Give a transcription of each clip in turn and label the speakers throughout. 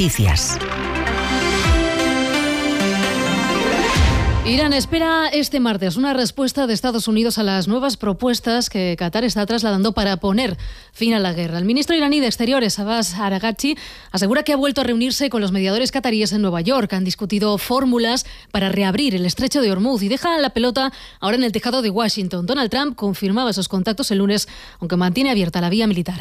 Speaker 1: Noticias.
Speaker 2: Irán espera este martes una respuesta de Estados Unidos a las nuevas propuestas que Qatar está trasladando para poner fin a la guerra. El ministro iraní de Exteriores, Abbas Araghchi, asegura que ha vuelto a reunirse con los mediadores qataríes en Nueva York. Han discutido fórmulas para reabrir el estrecho de Hormuz y deja la pelota ahora en el tejado de Washington. Donald Trump confirmaba esos contactos el lunes, aunque mantiene abierta la vía militar.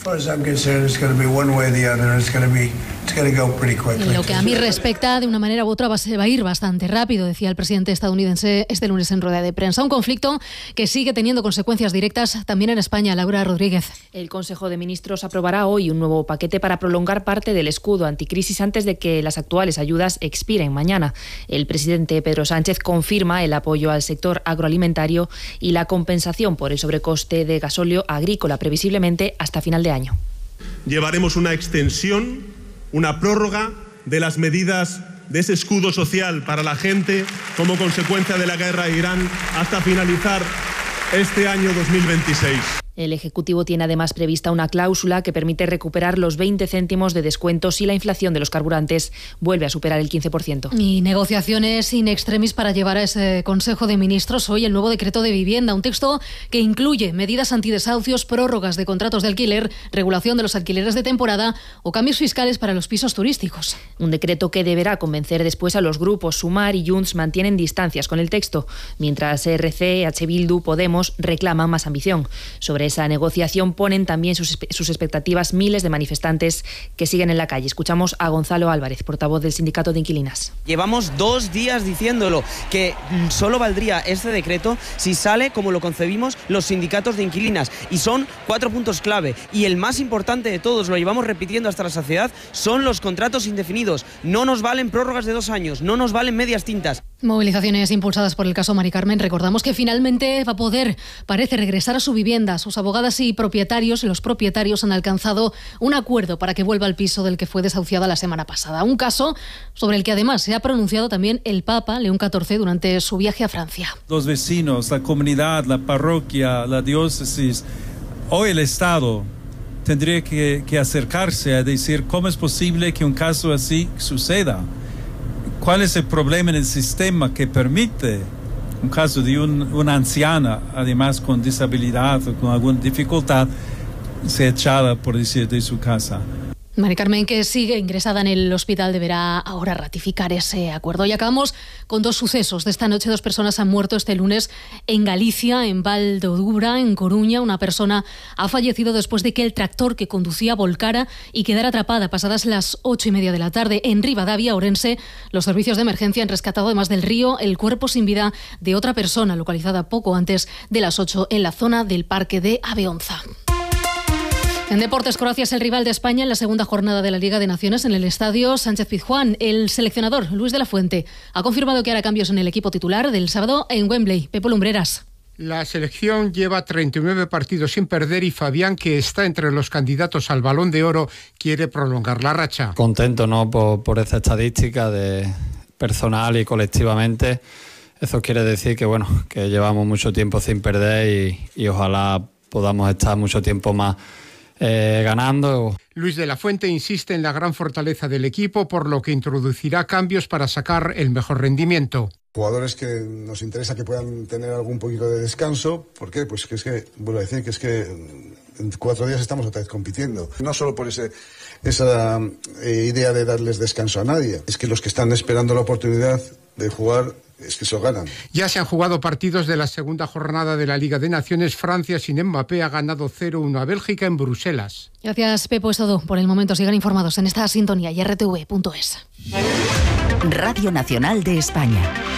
Speaker 2: En lo que a mí respecta, de una manera u otra se va a ir bastante rápido, decía el presidente estadounidense este lunes en rueda de prensa. Un conflicto que sigue teniendo consecuencias directas también en España. Laura Rodríguez.
Speaker 3: El Consejo de Ministros aprobará hoy un nuevo paquete para prolongar parte del escudo anticrisis antes de que las actuales ayudas expiren mañana. El presidente Pedro Sánchez confirma el apoyo al sector agroalimentario y la compensación por el sobrecoste de gasóleo agrícola, previsiblemente hasta final de año.
Speaker 4: Llevaremos una extensión, una prórroga de las medidas de ese escudo social para la gente como consecuencia de la guerra de Irán hasta finalizar este año 2026.
Speaker 3: El Ejecutivo tiene además prevista una cláusula que permite recuperar los 20 céntimos de descuento si la inflación de los carburantes vuelve a superar el 15%.
Speaker 2: Y negociaciones in extremis para llevar a ese Consejo de Ministros hoy el nuevo decreto de vivienda, un texto que incluye medidas antidesahucios, prórrogas de contratos de alquiler, regulación de los alquileres de temporada o cambios fiscales para los pisos turísticos.
Speaker 3: Un decreto que deberá convencer después a los grupos. Sumar y Junts mantienen distancias con el texto, mientras ERC, H. Bildu, Podemos reclaman más ambición. Sobre esa negociación ponen también sus expectativas miles de manifestantes que siguen en la calle. Escuchamos a Gonzalo Álvarez, portavoz del Sindicato de Inquilinas.
Speaker 5: Llevamos 2 días diciéndolo, que solo valdría este decreto si sale como lo concebimos los sindicatos de inquilinas. Y son 4 puntos clave. Y el más importante de todos, lo llevamos repitiendo hasta la saciedad, son los contratos indefinidos. No nos valen prórrogas de 2 años, no nos valen medias tintas.
Speaker 2: Movilizaciones impulsadas por el caso Mari Carmen. Recordamos que finalmente va a poder, parece, regresar a su vivienda. Sus abogadas y los propietarios han alcanzado un acuerdo para que vuelva al piso del que fue desahuciada la semana pasada. Un caso sobre el que además se ha pronunciado también el Papa León XIV durante su viaje a Francia.
Speaker 6: Los vecinos, la comunidad, la parroquia, la diócesis, hoy el Estado tendría que acercarse a decir cómo es posible que un caso así suceda. ¿Cuál es el problema en el sistema que permite un caso de una anciana, además con disabilidad o con alguna dificultad, ser echada, por decir, de su casa?
Speaker 2: Mari Carmen, que sigue ingresada en el hospital, deberá ahora ratificar ese acuerdo. Y acabamos con 2 sucesos de esta noche. 2 personas han muerto este lunes en Galicia, en Val de Odubra, en Coruña. Una persona ha fallecido después de que el tractor que conducía volcara y quedara atrapada pasadas las 8:30 de la tarde. En Ribadavia, Ourense, los servicios de emergencia han rescatado, además del río, el cuerpo sin vida de otra persona localizada poco antes de las 8 en la zona del Parque de Aveonza. En deportes, Croacia es el rival de España en la segunda jornada de la Liga de Naciones en el estadio Sánchez-Pizjuán. El seleccionador, Luis de la Fuente, ha confirmado que hará cambios en el equipo titular del sábado en Wembley. Pepo Lumbreras.
Speaker 7: La selección lleva 39 partidos sin perder y Fabián, que está entre los candidatos al Balón de Oro, quiere prolongar la racha.
Speaker 8: Contento, ¿no?, por esta estadística de personal y colectivamente. Eso quiere decir que, que llevamos mucho tiempo sin perder y ojalá podamos estar mucho tiempo más ganando.
Speaker 7: Luis de la Fuente insiste en la gran fortaleza del equipo, por lo que introducirá cambios para sacar el mejor rendimiento.
Speaker 9: Jugadores que nos interesa que puedan tener algún poquito de descanso. ¿Por qué? Pues que es que, vuelvo a decir, que es que en 4 días estamos otra vez compitiendo. No solo por esa idea de darles descanso a nadie, es que los que están esperando la oportunidad de jugar, es que eso ganan.
Speaker 7: Ya se han jugado partidos de la segunda jornada de la Liga de Naciones. Francia, sin Mbappé, ha ganado 0-1 a Bélgica en Bruselas.
Speaker 2: Gracias, Pepo. Es todo por el momento. Sigan informados en esta sintonía y rtv.es.
Speaker 1: Radio Nacional de España.